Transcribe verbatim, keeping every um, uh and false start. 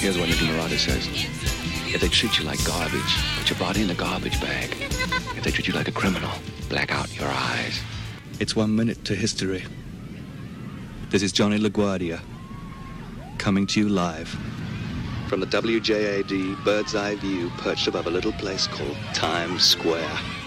Here's what Nicky Marotta says. If they treat you like garbage, put your body in a garbage bag. If they treat you like a criminal, black out your eyes. It's one minute to history. This is Johnny LaGuardia, coming to you live from the W J A D Bird's Eye View, perched above a little place called Times Square.